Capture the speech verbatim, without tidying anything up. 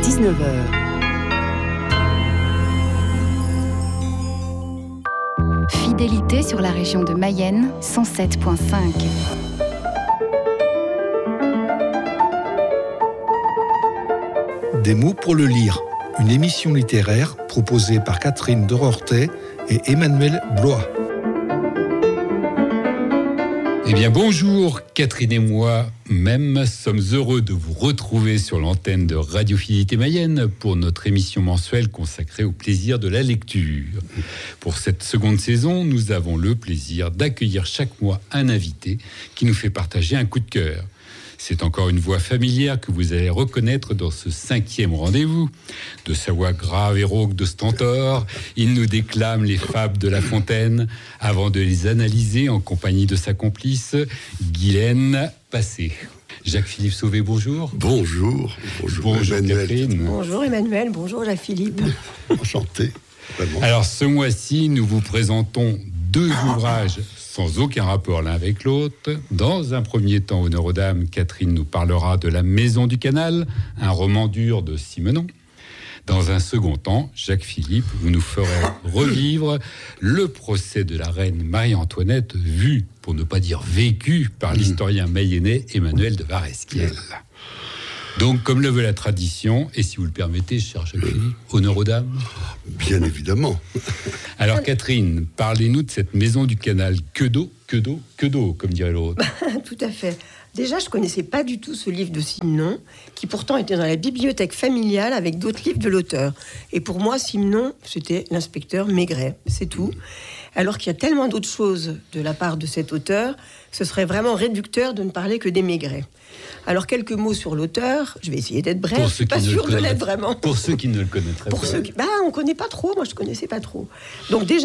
dix-neuf heures. Fidélité sur la région de Mayenne, cent sept virgule cinq. Des mots pour le lire, une émission littéraire proposée par Catherine Dorortais et Emmanuel Blois. Eh bien bonjour, Catherine et moi même sommes heureux de vous retrouver sur l'antenne de Radio Fidélité Mayenne pour notre émission mensuelle consacrée au plaisir de la lecture. Pour cette seconde saison, nous avons le plaisir d'accueillir chaque mois un invité qui nous fait partager un coup de cœur. C'est encore une voix familière que vous allez reconnaître dans ce cinquième rendez-vous. De sa voix grave et rauque de stentor, il nous déclame les fables de La Fontaine avant de les analyser en compagnie de sa complice, Guylaine Passé. Jacques-Philippe Sauvé, bonjour. Bonjour. Bonjour, bonjour Emmanuel. Catherine. Bonjour Emmanuel, bonjour Jacques-Philippe. Enchanté. Vraiment. Alors ce mois-ci, nous vous présentons deux ouvrages sans aucun rapport l'un avec l'autre. Dans un premier temps, honneur aux dames, Catherine nous parlera de La Maison du Canal, un roman dur de Simenon. Dans un second temps, Jacques-Philippe, vous nous ferez revivre le procès de la reine Marie-Antoinette, vu, pour ne pas dire vécu, par l'historien mayennais Emmanuel de Varesquiel. Donc, comme le veut la tradition, et si vous le permettez, cher Jacques-Philippe, honneur aux dames. Bien évidemment. Alors, Catherine, parlez-nous de cette Maison du Canal. Que d'eau, que d'eau, que d'eau, comme dirait l'autre. Tout à fait. Déjà, je ne connaissais pas du tout ce livre de Simenon, qui pourtant était dans la bibliothèque familiale avec d'autres livres de l'auteur. Et pour moi, Simenon, c'était l'inspecteur Maigret, c'est tout. Alors qu'il y a tellement d'autres choses de la part de cet auteur, ce serait vraiment réducteur de ne parler que des Maigrets. Alors, quelques mots sur l'auteur. Je vais essayer d'être bref. Je ne suis pas sûre de l'être vraiment. Pour ceux qui ne le connaîtraient Pour pas. Ceux qui... bah, on ne connaît pas trop. Moi, je ne connaissais pas trop. Donc, déjà,